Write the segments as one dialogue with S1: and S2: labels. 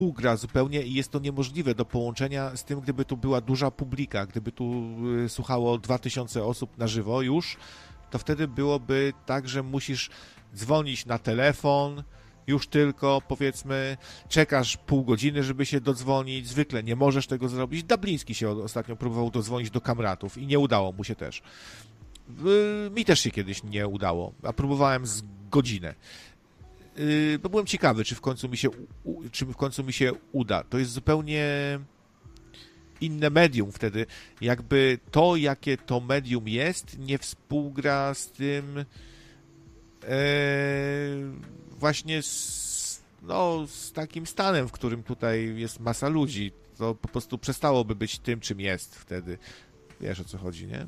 S1: współgra zupełnie i jest to niemożliwe do połączenia z tym, gdyby tu była duża publika, gdyby tu słuchało 2000 osób na żywo już, to wtedy byłoby tak, że musisz dzwonić na telefon, już tylko, powiedzmy, czekasz pół godziny, żeby się dodzwonić, zwykle nie możesz tego zrobić. Dabliński się ostatnio próbował dodzwonić do kamratów i nie udało mu się też. Mi też się kiedyś nie udało, a próbowałem z godzinę. Bo byłem ciekawy, czy w końcu mi się uda. To jest zupełnie inne medium wtedy. Jakby to, jakie to medium jest, nie współgra z tym właśnie z takim stanem, w którym tutaj jest masa ludzi. To po prostu przestałoby być tym, czym jest wtedy. Wiesz, o co chodzi, nie?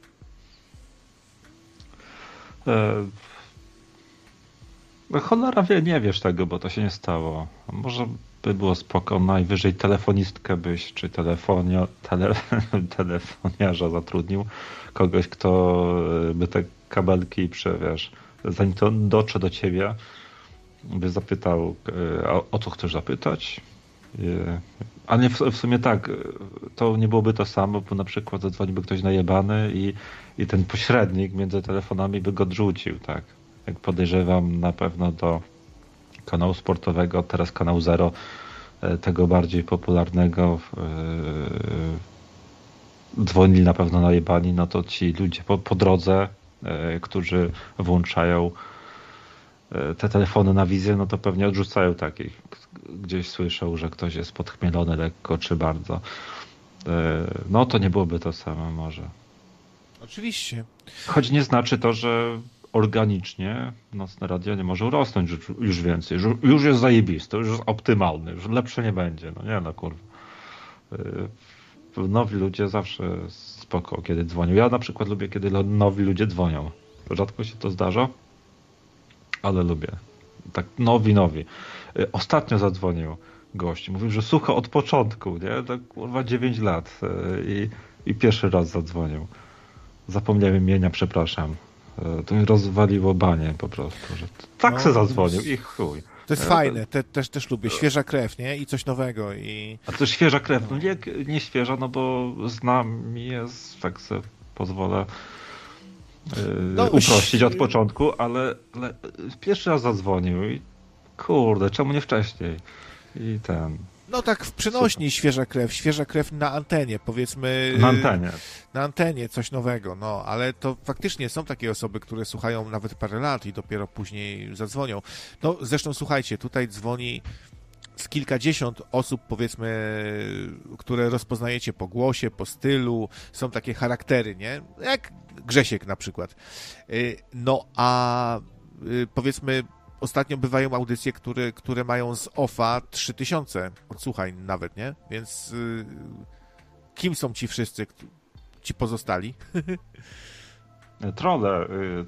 S2: Cholera wie, nie wiesz tego, bo to się nie stało. Może by było spoko, najwyżej telefonistkę byś, czy telefoniarza zatrudnił. Kogoś, kto by te kabelki wiesz, zanim to dotrze do ciebie, by zapytał, o co chcesz zapytać. A nie, w sumie tak, to nie byłoby to samo, bo na przykład zadzwoniłby ktoś najebany i ten pośrednik między telefonami by go odrzucił, tak. Jak podejrzewam, na pewno do kanału sportowego, teraz kanał Zero, tego bardziej popularnego, dzwonili na pewno najebani, no to ci ludzie po drodze, którzy włączają te telefony na wizję, no to pewnie odrzucają takich. Gdzieś słyszał, że ktoś jest podchmielony lekko czy bardzo. No to nie byłoby to samo może.
S1: Oczywiście.
S2: Choć nie znaczy to, że organicznie nocne radio nie może urosnąć już więcej. Już jest zajebiste, już jest optymalny, już lepsze nie będzie. No nie no kurwa. Nowi ludzie zawsze spoko, kiedy dzwonią. Ja na przykład lubię, kiedy nowi ludzie dzwonią. Rzadko się to zdarza, ale lubię. Tak nowi. Ostatnio zadzwonił gość. Mówił, że słucha od początku, nie? Tak kurwa 9 lat i pierwszy raz zadzwonił. Zapomniałem imienia, przepraszam. To mi rozwaliło banie po prostu, że tak se zadzwonił i chuj.
S1: To jest fajne, też lubię. Świeża krew, nie? I coś nowego.
S2: A to świeża krew, no nie świeża, no bo znam jest, tak se pozwolę uprościć od początku, ale pierwszy raz zadzwonił i kurde, czemu nie wcześniej? I
S1: No tak w przenośni świeża krew na antenie, powiedzmy. Na antenie, coś nowego, no, ale to faktycznie są takie osoby, które słuchają nawet parę lat i dopiero później zadzwonią. No, zresztą słuchajcie, tutaj dzwoni z kilkadziesiąt osób, powiedzmy, które rozpoznajecie po głosie, po stylu, są takie charaktery, nie? Jak Grzesiek na przykład. No, a powiedzmy, ostatnio bywają audycje, które mają z OFA 3000 odsłuchań nawet, nie? Więc kim są ci wszyscy, ci pozostali?
S2: Trolle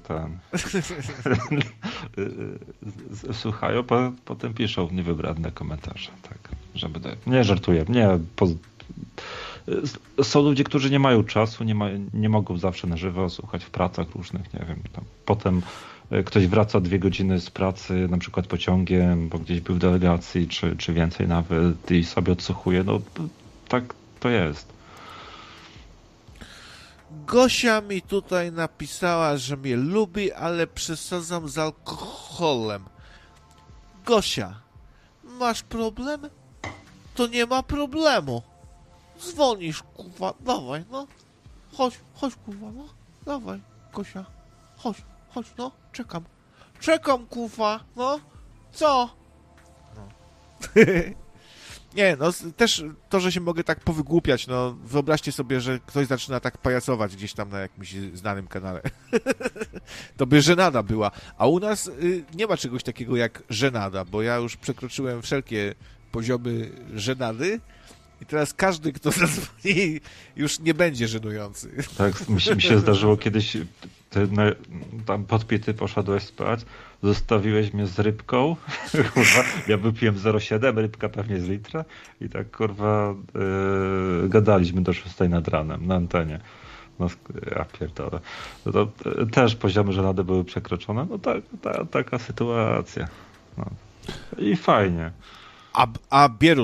S2: słuchają, potem piszą niewybredne komentarze, tak, żeby nie żartuję, są ludzie, którzy nie mają czasu, nie mogą zawsze na żywo słuchać w pracach różnych, nie wiem, tam. Potem ktoś wraca 2 godziny z pracy, na przykład pociągiem, bo gdzieś był w delegacji, czy więcej nawet i sobie odsłuchuje, no tak to jest.
S1: Gosia mi tutaj napisała, że mnie lubi, ale przesadzam z alkoholem. Gosia, masz problem? To nie ma problemu. Dzwonisz, kurwa, dawaj, no. Chodź, kurwa, no. Dawaj, Gosia. Chodź, no. Czekam, kurwa, no. Co? No. Nie, no też to, że się mogę tak powygłupiać, no wyobraźcie sobie, że ktoś zaczyna tak pajacować gdzieś tam na jakimś znanym kanale. To by żenada była. A u nas nie ma czegoś takiego jak żenada, bo ja już przekroczyłem wszelkie poziomy żenady i teraz każdy, kto zadzwoni, już nie będzie żenujący.
S2: Tak, mi się zdarzyło kiedyś, tam podpity poszedłeś spać, zostawiłeś mnie z rybką, kurwa, ja wypiłem 0,7, rybka pewnie z litra i tak kurwa gadaliśmy do 6 nad ranem na antenie. No ja pierdolę. No to też poziomy żenady były przekroczone, no taka sytuacja. No. I fajnie.
S1: A Bierut